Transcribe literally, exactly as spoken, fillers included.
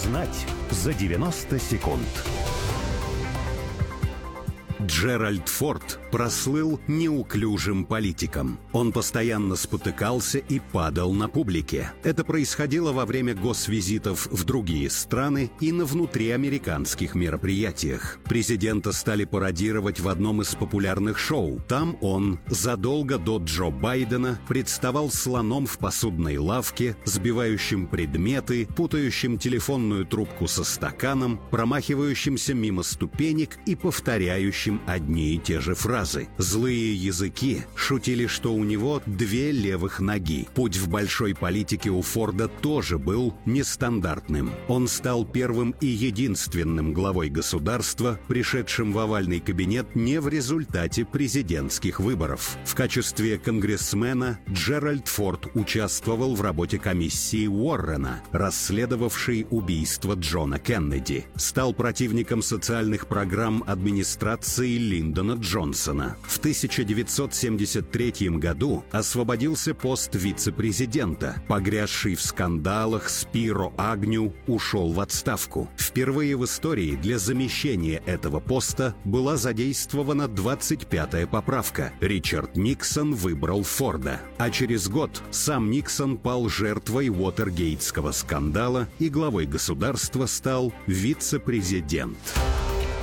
Узнать за девяносто секунд. Джеральд Форд прослыл неуклюжим политиком. Он постоянно спотыкался и падал на публике. Это происходило во время госвизитов в другие страны и на внутриамериканских мероприятиях. Президента стали пародировать в одном из популярных шоу. Там он задолго до Джо Байдена представал слоном в посудной лавке, сбивающим предметы, путающим телефонную трубку со стаканом, промахивающимся мимо ступенек и повторяющим одни и те же фразы. Злые языки шутили, что у него две левых ноги. Путь в большой политике у Форда тоже был нестандартным. Он стал первым и единственным главой государства, пришедшим в овальный кабинет не в результате президентских выборов. В качестве конгрессмена Джеральд Форд участвовал в работе комиссии Уоррена, расследовавшей убийство Джона Кеннеди. Стал противником социальных программ администрации Линдона Джонсона. В тысяча девятьсот семьдесят третьем году освободился пост вице-президента. Погрязший в скандалах Спиро Агню ушел в отставку. Впервые в истории для замещения этого поста была задействована двадцать пятая поправка. Ричард Никсон выбрал Форда. А через год сам Никсон пал жертвой Уотергейтского скандала, и главой государства стал вице-президент.